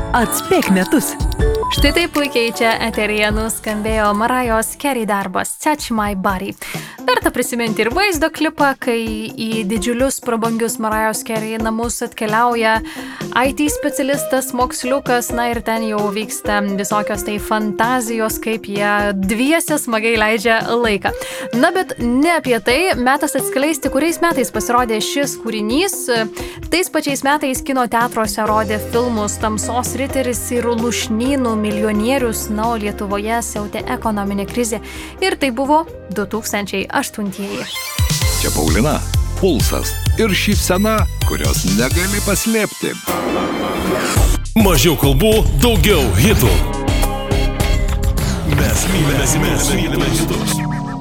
Atspėk metus. Štai taip puikiai čia eteryje nuskambėjo Mariahos Carey darbas Touch My Body. Verta prisiminti ir vaizdo klipą, kai į didžiulius prabangius Mariahos Carey namus atkeliauja IT specialistas, moksliukas, na ir ten jau vyksta visokios tai fantazijos, kaip jie dviese smagiai leidžia laiką. Na bet ne apie tai, metas atskleisti, kuriais metais pasirodė šis kūrinys. Tais pačiais metais kino teatruose rodė filmus Tamsos riteris ir Lūšnynų milijonierius, na, o Lietuvoje siautė ekonominė krizė ir tai buvo 2008-ieji. Čia Paulina, Pulsas ir šypsena, kurios negali paslėpti. Mažiau kalbų, daugiau hitų. Mes mylime hitus.